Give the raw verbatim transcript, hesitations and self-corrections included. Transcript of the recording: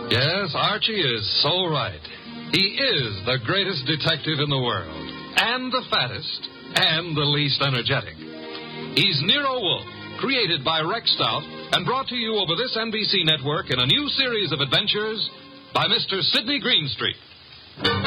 Yes, Archie is so right. He is the greatest detective in the world, and the fattest, and the least energetic. He's Nero Wolfe, created by Rex Stout, and brought to you over this N B C network in a new series of adventures by Mister Sidney Greenstreet.